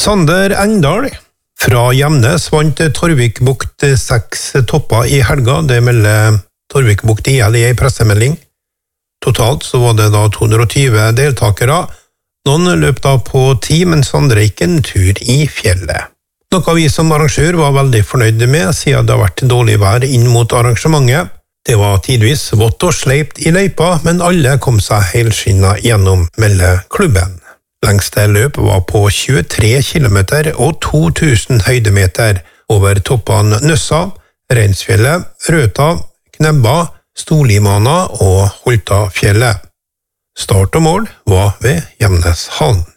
Sander Engdahl fra Gjemnes vant Torvikbukt 6 topper i helga. Det melder Torvikbukt IL i en pressemelding. Totalt så var det da 220 deltakere. Noen løp da på 10, mens andre gikk en tur i fjellet. Noe vi som arrangør var veldig fornøyde med, siden det har vært dårlig vær inn mot arrangementet. Det var tidvis vått og sleipt i løypa, men alle kom seg helskinnet gjennom, melder klubben. Lengste løp var på 23 kilometer og 2000 høydemeter over toppene Nøssa, Reinsfjellet, Røta, Knebba, Storlimana og Holtafjellet. Start og mål var ved Gjemnes havn.